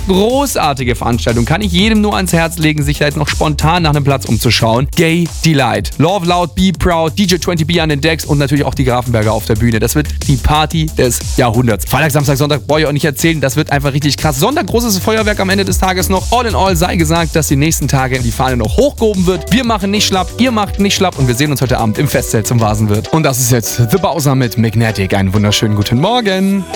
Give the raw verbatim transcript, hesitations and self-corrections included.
großartige Veranstaltung. Kann ich jedem nur ans Herz legen, sich da jetzt noch spontan nach einem Platz umzuschauen. Gay Delight. Love Loud, Be Proud, D J zwanzig B an den Decks und natürlich auch die Grafenberger auf der Bühne. Das wird die Party des Jahrhunderts. Freitag, Samstag, Sonntag brauche ich auch nicht erzählen. Das wird einfach richtig krass. Sonntag großes Feuerwerk am Ende des Tages noch. All in all sei gesagt, dass die nächsten Tage die Fahne noch hochgehoben wird. Wir machen nicht schlapp, ihr macht nicht schlapp und wir sehen uns heute Abend im Festzelt zum Vasenwirt. Und das ist jetzt The Bowser mit Magnetic. Einen wunderschönen guten Morgen.